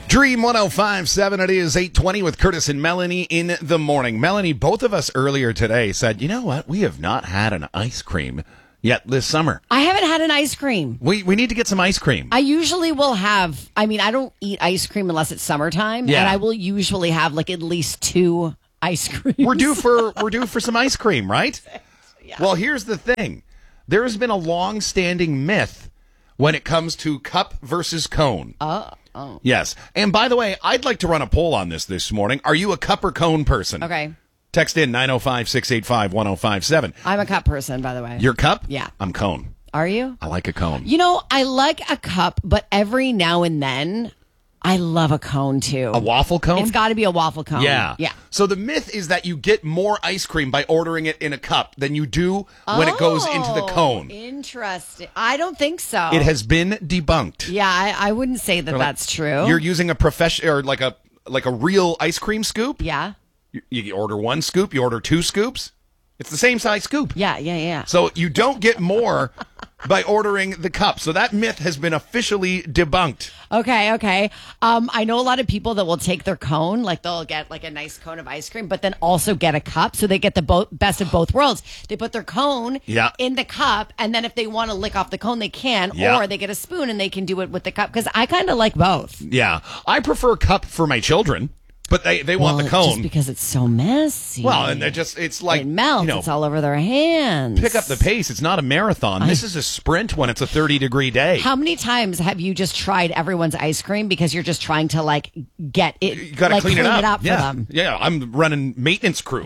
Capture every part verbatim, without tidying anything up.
Dream one oh five point seven, it is eight twenty with Curtis and Melanie in the morning. Melanie, both of us earlier today said, you know what? We have not had an ice cream yet this summer. I haven't had an ice cream. We we need to get some ice cream. I usually will have, I mean, I don't eat ice cream unless it's summertime. Yeah. And I will usually have like at least two ice creams. We're due for we're due for some ice cream, right? Yeah. Well, here's the thing. There has been a long-standing myth when it comes to cup versus cone. Oh. Oh. Yes. And by the way, I'd like to run a poll on this this morning. Are you a cup or cone person? Okay. Text in nine oh five, six eight five, one oh five seven. I'm a cup person, by the way. Your cup? Yeah. I'm cone. Are you? I like a cone. You know, I like a cup, but every now and then, I love a cone too. A waffle cone? It's got to be a waffle cone. Yeah. Yeah. So the myth is that you get more ice cream by ordering it in a cup than you do when it goes into the cone. Interesting. I don't think so. It has been debunked. Yeah, I, I wouldn't say that They're like, that's true. You're using a profession or like a like a real ice cream scoop. Yeah. You, you order one scoop, you order two scoops. It's the same size scoop. Yeah, yeah, yeah. So you don't get more by ordering the cup. So that myth has been officially debunked. Okay, okay. Um, I know a lot of people that will take their cone, like they'll get like a nice cone of ice cream, but then also get a cup, so they get the bo- best of both worlds. They put their cone Yeah. in the cup, and then if they want to lick off the cone, they can, Yeah. or they get a spoon and they can do it with the cup. Because I kind of like both. Yeah. I prefer cup for my children, but they, they want Well, the cone. just because it's so messy. Well, and they're just, it's like, it melts. you know, It's all over their hands. pick up the pace. It's not a marathon. This is a sprint when it's a thirty degree day. How many times have you just tried everyone's ice cream because you're just trying to like get it, You got to like, clean, it up, for yeah. them? Yeah, I'm running maintenance crew.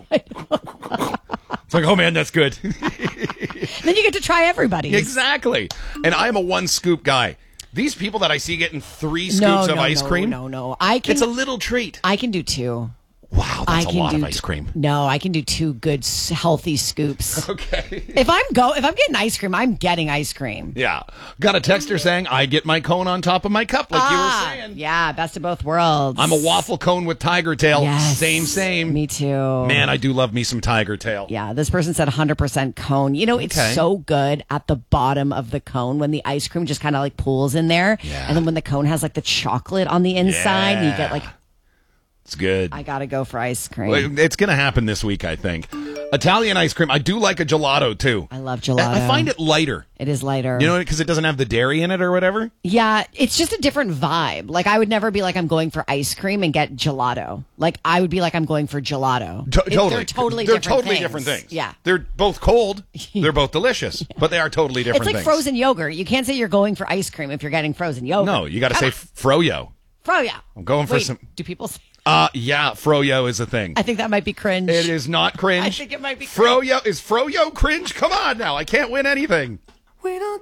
It's like, oh man, that's good. Then you get to try everybody's. Exactly. And I'm a one scoop guy. These people that I see getting three scoops no, of no, ice no, cream, No, no, I can. it's a little treat. I can do two. Wow, I that's a can lot do of ice cream. No, I can do two good, s- healthy scoops. Okay. If I'm go, if I'm getting ice cream, I'm getting ice cream. Yeah. Got a texter saying, I get my cone on top of my cup, like you were Ah, saying. yeah, best of both worlds. I'm a waffle cone with tiger tail. Yes. Same, same. Me too. Man, I do love me some tiger tail. Yeah, this person said one hundred percent cone. You know, it's Okay. so good at the bottom of the cone when the ice cream just kind of like pools in there. Yeah. And then when the cone has like the chocolate on the inside, Yeah. you get like, It's good. I gotta go for ice cream. Well, It's going to happen this week, I think. Italian ice cream. I do like a gelato, too. I love gelato. I find it lighter. It is lighter. You know, because it doesn't have the dairy in it or whatever. Yeah, it's just a different vibe. Like, I would never be like, I'm going for ice cream and get gelato. Like, I would be like, I'm going for gelato. To- It- totally. They're totally They're different totally things. different things. Yeah. They're both cold. They're both delicious. But they are totally different It's like things. frozen yogurt. You can't say you're going for ice cream if you're getting frozen yogurt. No, you got to Come say on. froyo. Froyo. I'm going for Wait, some- Do people say? Uh, yeah, froyo is a thing. I think that might be cringe. It is not cringe. I think it might be cringe. Froyo. Is froyo cringe? Come on now. I can't win anything. We don't